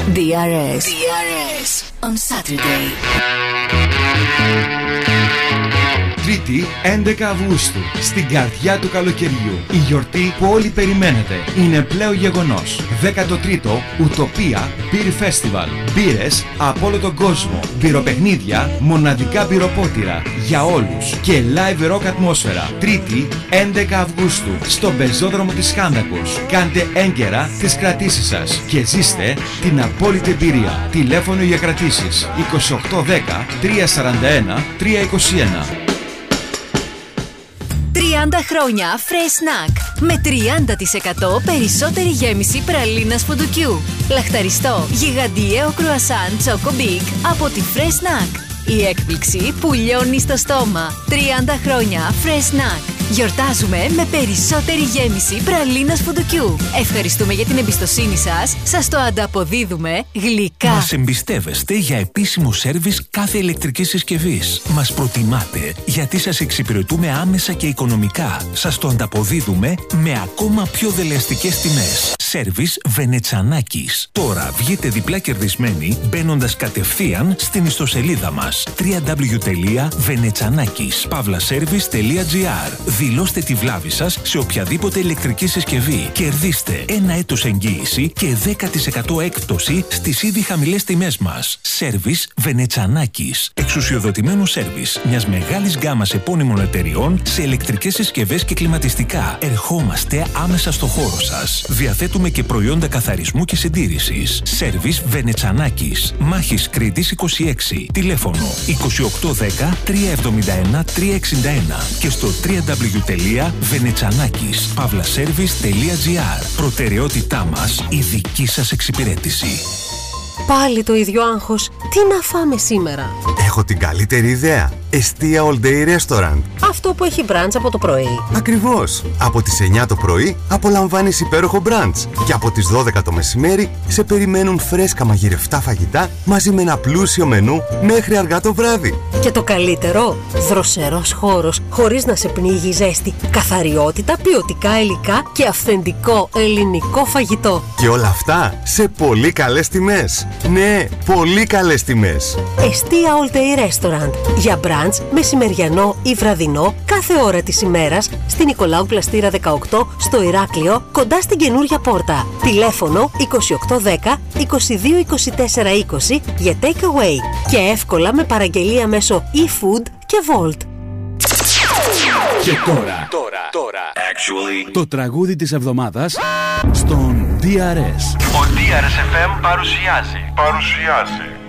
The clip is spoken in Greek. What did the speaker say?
DRS on Saturday. Τρίτη, 11 Αυγούστου, στην καρδιά του καλοκαιριού. Η γιορτή που όλοι περιμένετε είναι πλέον γεγονός. 13ο Ουτοπία Beer Festival. Μπύρες από όλο τον κόσμο. Πυροπαιχνίδια, μοναδικά πυροπότηρα για όλους και live rock ατμόσφαιρα. Τρίτη, 11 Αυγούστου, στον πεζόδρομο της Χάνδακος. Κάντε έγκαιρα τις κρατήσεις σας και ζήστε την απόλυτη εμπειρία. Τηλέφωνο για κρατήσεις 2810 341 321. 30 χρόνια Fresh Snack με 30% περισσότερη γέμιση πραλίνας φουντουκιού. Λαχταριστό γιγαντιαίο κρουασάν Choco Big από τη Fresh Snack. Η έκπληξη που λιώνει στο στόμα. 30 χρόνια Fresh Snack. Γιορτάζουμε με περισσότερη γέμιση πραλίνας φουντουκιού. Ευχαριστούμε για την εμπιστοσύνη σας. Σας το ανταποδίδουμε γλυκά. Μας εμπιστεύεστε για επίσημο σέρβις κάθε ηλεκτρικής συσκευής. Μας προτιμάτε γιατί σας εξυπηρετούμε άμεσα και οικονομικά. Σας το ανταποδίδουμε με ακόμα πιο δελεαστικές τιμές. Σέρβις Βενετσανάκης. Τώρα βγείτε διπλά κερδισμένοι μπαίνοντας κατευθείαν στην ιστοσελίδα μας www.venetsanakis.pavlaservice.gr. Δηλώστε τη βλάβη σας σε οποιαδήποτε ηλεκτρική συσκευή. Κερδίστε 1 έτος εγγύηση και 10% έκπτωση στις ήδη χαμηλές τιμές μας. Σέρβις Βενετσανάκης. Εξουσιοδοτημένο σέρβις μιας μεγάλης γκάμας επώνυμων εταιριών σε ηλεκτρικές συσκευές και κλιματιστικά. Ερχόμαστε άμεσα στο χώρο σας. Διαθέτουμε και προϊόντα καθαρισμού και συντήρησης. Σέρβις Βενετσανάκης. Μάχης Κρήτης 26. Τηλέφωνο 2810 371 361 και στο www.venetsanakis.pavlaservice.gr. Προτεραιότητά μας η δική σας εξυπηρέτηση. Πάλι το ίδιο άγχος. Τι να φάμε σήμερα? Έχω την καλύτερη ιδέα. Εστία All Day Restaurant. Αυτό που έχει brunch από το πρωί. Ακριβώς. Από τις 9 το πρωί απολαμβάνεις υπέροχο brunch. Και από τις 12 το μεσημέρι σε περιμένουν φρέσκα μαγειρευτά φαγητά μαζί με ένα πλούσιο μενού μέχρι αργά το βράδυ. Και το καλύτερο, δροσερός χώρος, χωρίς να σε πνίγει ζέστη. Καθαριότητα, ποιοτικά υλικά και αυθεντικό ελληνικό φαγητό. Και όλα αυτά σε πολύ καλές τιμές. Ναι, πολύ καλές τιμές. Εστία All Day Restaurant. Για brunch, μεσημεριανό ή βραδινό, κάθε ώρα της ημέρας, στη Νικολάου Πλαστήρα 18, στο Ηράκλειο, κοντά στην καινούρια πόρτα. Τηλέφωνο 2810 22 24 20 για take away. Και εύκολα με παραγγελία μέσω eFood και Volt. Και τώρα. Actually. Το τραγούδι της εβδομάδας στον DRS. Ο DRS FM παρουσιάζει